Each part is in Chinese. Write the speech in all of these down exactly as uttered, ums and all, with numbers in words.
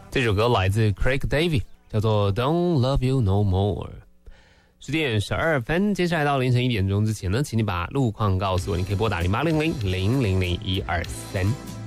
这首歌来自 Craig David， 叫做 Don't Love You No More。十点十二分，接下来到凌晨一点钟之前呢，请你把路况告诉我，你可以拨打零八零零零零零一二三。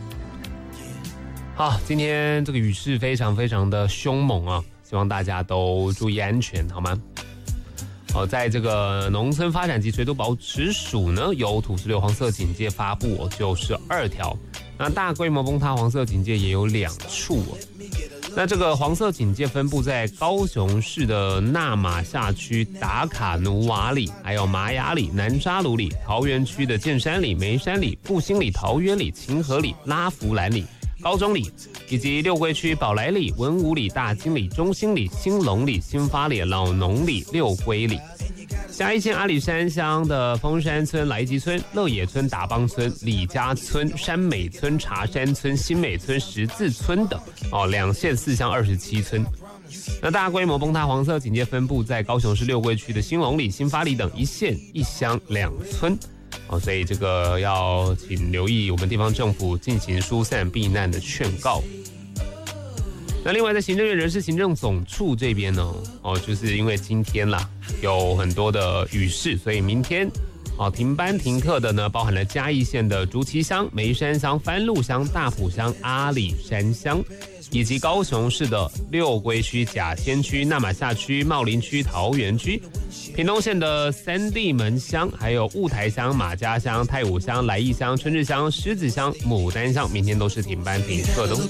好，今天这个雨势非常非常的凶猛啊，希望大家都注意安全，好吗？好，在这个农村发展及水土保持署呢，有土石流黄色警戒发布哦，就是二条。那大规模崩塌黄色警戒也有两处哦。那这个黄色警戒分布在高雄市的纳马夏区达卡努瓦里，还有玛雅里、南沙鲁里；桃园区的剑山里、梅山里、复兴里、桃园里、清河里、拉福兰里、高中里，以及六龟区宝来里、文武里、大金里、中兴里、兴隆里、新发里、老农里、六龟里。嘉义县阿里山乡的丰山村、来吉村、乐野村、达邦村、李家村、山美村、茶山村、新美村、十字村等哦，两县四乡二十七村。那大规模崩塌黄色警戒分布在高雄市六龟区的兴隆里、新发里等一县一乡两村哦，所以这个要请留意我们地方政府进行疏散避难的劝告。那另外在行政院人事行政总处这边呢，哦，就是因为今天啦有很多的雨势，所以明天哦停班停课的呢，包含了嘉义县的竹崎乡、梅山乡、番路乡、大埔乡、阿里山乡，以及高雄市的六龟区、甲仙区、那玛夏区、茂林区、桃园区，屏东县的三地门乡，还有雾台乡、马家乡、太武乡、来义乡、春日乡、狮子乡、牡丹乡，明天都是停班停课的。